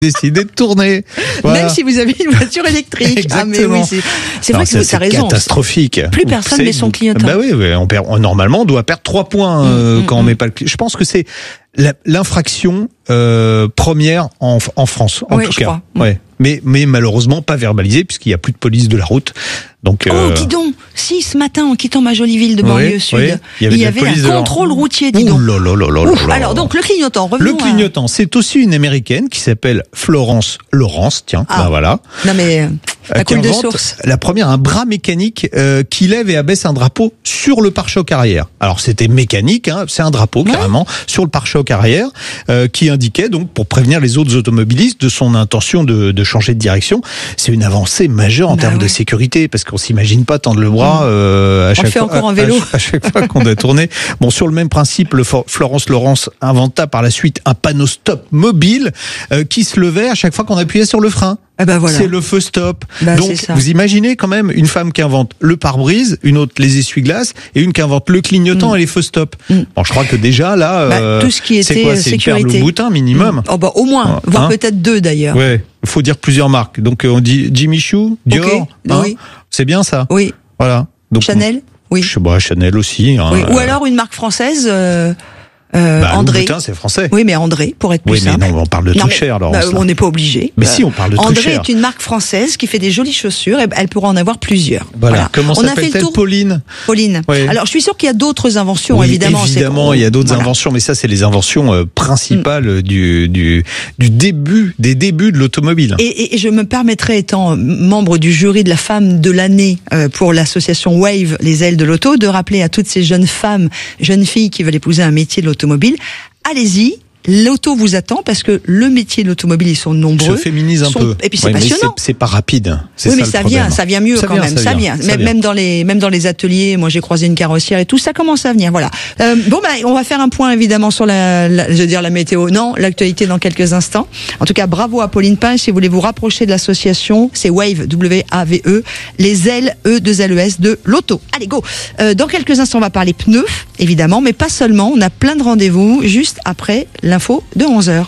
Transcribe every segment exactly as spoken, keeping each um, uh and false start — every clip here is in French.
décidé de tourner. Voilà. Même si vous avez une voiture électrique. Exactement. Ah mais oui, c'est, c'est vrai non, que ça, vous avez raison. Catastrophique. Plus personne c'est, met son clignotant. Bah oui, oui on perd, normalement, on doit perdre trois points euh, mmh, quand mmh. on met pas le. Je pense que c'est la, l'infraction euh, première en, en France, en oui, tout je cas. Crois. Ouais. Mais, mais malheureusement pas verbalisé puisqu'il n'y a plus de police de la route. Donc, oh, euh... dis donc, si ce matin en quittant ma jolie ville de banlieue oui, sud, oui, il y avait, il y avait un contrôle leur... routier, dis donc. Ouh là là là là Ouf, là. Alors donc le clignotant, revenons Le clignotant, à... c'est aussi une américaine qui s'appelle Florence Lawrence, tiens, ah. ben voilà. Non mais la coule de source. La première, un bras mécanique euh, qui lève et abaisse un drapeau sur le pare-choc arrière. Alors c'était mécanique, hein, c'est un drapeau ouais. carrément sur le pare-choc arrière euh, qui indiquait donc pour prévenir les autres automobilistes de son intention de, de changer de direction. C'est une avancée majeure en bah termes ouais. de sécurité parce qu'on s'imagine pas tendre le bras euh, à chaque On fait fois, encore à, en vélo. à, à chaque fois qu'on doit tourner. Bon, sur le même principe, le Florence Lawrence inventa par la suite un panneau stop mobile euh, qui se levait à chaque fois qu'on appuyait sur le frein. Eh ben voilà. C'est le feu stop. Bah, donc, vous imaginez quand même une femme qui invente le pare-brise, une autre les essuie-glaces, et une qui invente le clignotant mmh. et les feux stop. Mmh. Bon, je crois que déjà là, bah, euh, tout ce qui était c'est quoi, c'est sécurité, une perle au boutin minimum. Mmh. Oh bah au moins, hein, voire hein peut-être deux d'ailleurs. Ouais, il faut dire plusieurs marques. Donc on dit Jimmy Choo, Dior, okay. hein, oui. c'est bien ça. Oui. Voilà. Donc, Chanel. Oui. Je sais pas, Chanel aussi. Hein, oui. Ou alors une marque française. Euh... Euh, bah, André. Louboutin, c'est français. Oui, mais André, pour être plus oui, simple. Oui, mais non, on parle de trucs chers, alors. Bah, on n'est pas obligé. Mais euh, si, on parle de trucs André chers. André est une marque française qui fait des jolies chaussures et elle pourra en avoir plusieurs. Voilà. voilà. Comment on s'appelle-t-elle, Pauline? Pauline. Oui. Alors, je suis sûr qu'il y a d'autres inventions, oui, évidemment. Évidemment, il y a d'autres voilà. inventions, mais ça, c'est les inventions euh, principales mm. du, du, du début, des débuts de l'automobile. Et, et, et je me permettrai, étant membre du jury de la femme de l'année euh, pour l'association Wave, les ailes de l'auto, de rappeler à toutes ces jeunes femmes, jeunes filles qui veulent épouser un métier de l'automobile, allez-y, l'auto vous attend parce que le métier de l'automobile, ils sont nombreux. Se féminise un sont, peu. Et puis c'est ouais, passionnant. C'est, c'est pas rapide. C'est oui, ça mais le ça problème. vient, ça vient mieux ça quand vient, même. Ça, ça vient. vient. Ça même, vient. même dans les, même dans les ateliers, moi j'ai croisé une carrossière et tout, ça commence à venir. Voilà. Euh, bon, bah, on va faire un point évidemment sur la, la, je veux dire la météo. Non, l'actualité dans quelques instants. En tout cas, bravo à Pauline Pain. Si vous voulez vous rapprocher de l'association, c'est Wave, W A V E, les ailes, E, deux L E S de l'auto. Allez, go. Euh, dans quelques instants, on va parler pneus, évidemment, mais pas seulement. On a plein de rendez-vous juste après l'info de onze heures.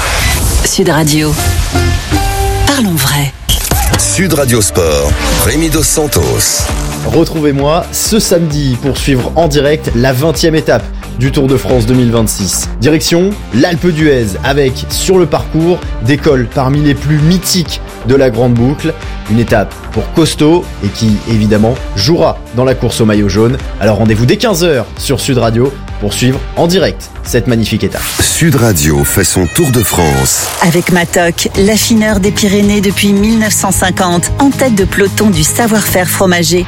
Sud Radio. Parlons vrai. Sud Radio Sport, Rémi Dos Santos. Retrouvez-moi ce samedi pour suivre en direct la vingtième étape du Tour de France deux mille vingt-six. Direction l'Alpe d'Huez avec, sur le parcours, des cols parmi les plus mythiques de la Grande Boucle. Une étape pour costaud et qui, évidemment, jouera dans la course au maillot jaune. Alors rendez-vous dès quinze heures sur Sud Radio pour suivre en direct cette magnifique étape. Sud Radio fait son Tour de France. Avec Matok, l'affineur des Pyrénées depuis mille neuf cent cinquante, en tête de peloton du savoir-faire fromager.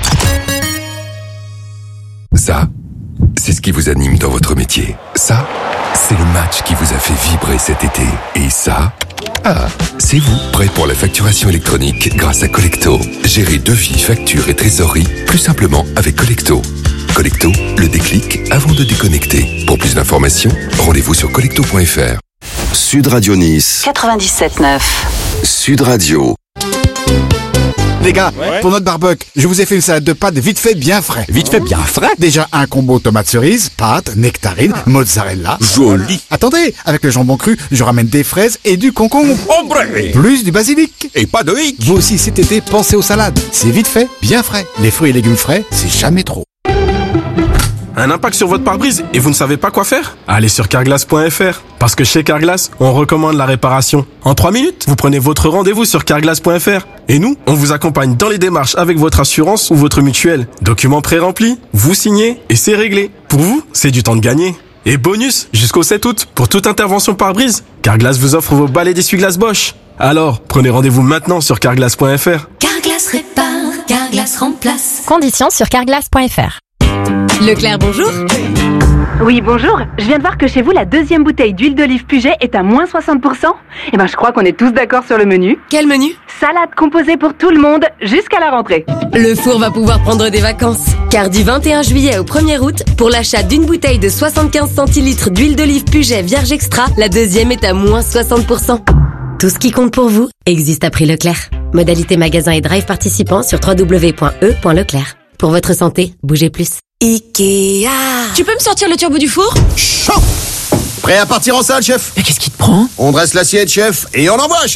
Ça, c'est ce qui vous anime dans votre métier. Ça, c'est le match qui vous a fait vibrer cet été. Et ça, ah, c'est vous, prêt pour la facturation électronique grâce à Collecto. Gérez devis, factures et trésorerie plus simplement avec Collecto. Collecto, le déclic avant de déconnecter. Pour plus d'informations, rendez-vous sur collecto point f r. Sud Radio Nice. quatre-vingt-dix-sept neuf. Sud Radio. Les gars, ouais. Pour notre barbecue, je vous ai fait une salade de pâtes vite fait bien frais. Vite fait bien frais? Déjà un combo tomate cerise, pâtes, nectarine, mozzarella. Joli. Attendez, avec le jambon cru, je ramène des fraises et du concombre. Ombre. Plus du basilic. Et pas de hic. Vous aussi cet été, pensez aux salades. C'est vite fait, bien frais. Les fruits et légumes frais, c'est jamais trop. Un impact sur votre pare-brise et vous ne savez pas quoi faire? Allez sur carglass point f r. Parce que chez Carglass, on recommande la réparation. En trois minutes, vous prenez votre rendez-vous sur carglass point f r. Et nous, on vous accompagne dans les démarches avec votre assurance ou votre mutuelle. Documents pré-remplis, vous signez et c'est réglé. Pour vous, c'est du temps de gagner. Et bonus, jusqu'au sept août, pour toute intervention pare-brise, Carglass vous offre vos balais d'essuie-glace Bosch. Alors, prenez rendez-vous maintenant sur carglass point f r. Carglass répare, Carglass remplace. Conditions sur carglass point f r. Leclerc, bonjour. Oui, bonjour. Je viens de voir que chez vous, la deuxième bouteille d'huile d'olive Puget est à moins soixante pour cent. Eh ben, je crois qu'on est tous d'accord sur le menu. Quel menu? Salade composée pour tout le monde, jusqu'à la rentrée. Le four va pouvoir prendre des vacances. Car du vingt et un juillet au premier août, pour l'achat d'une bouteille de soixante-quinze centilitres d'huile d'olive Puget Vierge Extra, la deuxième est à moins soixante pour cent. Tout ce qui compte pour vous existe à prix Leclerc. Modalité magasin et drive participants sur w w w point e point leclerc. Pour votre santé, bougez plus. Ikea. Tu peux me sortir le turbo du four? Chaud. Prêt à partir en salle, chef? Mais qu'est-ce qui te prend? On dresse l'assiette, chef, et on envoie, chef.